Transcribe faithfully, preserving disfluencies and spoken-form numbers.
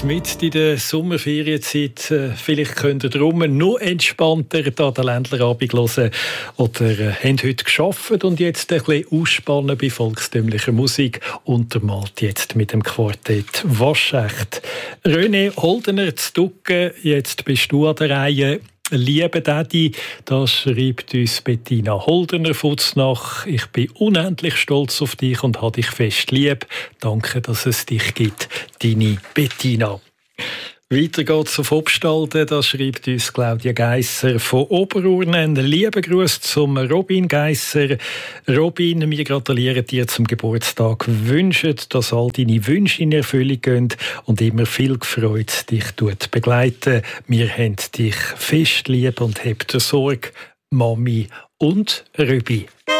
mit in der Sommerferienzeit. Vielleicht könnt ihr drum noch entspannter da den Ländlerabend hören oder äh, haben heute gearbeitet und jetzt ein bisschen ausspannen bei volkstümlicher Musik, untermalt jetzt mit dem Quartett Waschecht. René Holdener zu Ducken, jetzt bist du an der Reihe. Liebe Daddy, das schreibt uns Bettina Holdener Futznach. Ich bin unendlich stolz auf dich und habe dich fest lieb. Danke, dass es dich gibt, deine Bettina. Weiter geht's auf Obstalden, das schreibt uns Claudia Geisser von Oberurnen. Lieben Gruß zum Robin Geisser. Robin, wir gratulieren dir zum Geburtstag, wünschen, dass all deine Wünsche in Erfüllung gehen und immer viel Freude dich tut begleiten. Wir haben dich fest lieb und habt Sorge, Mami und Röbi.